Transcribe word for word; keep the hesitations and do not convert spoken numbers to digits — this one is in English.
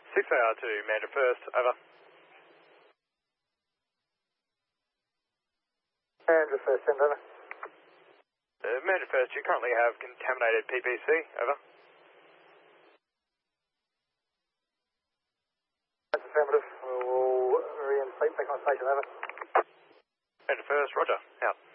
six A R to Manda First, over. Manda First, send over. Uh, Manda First, you currently have contaminated P P C, over. That's affirmative. We'll reinstate back on station, over. Manda First, roger, out.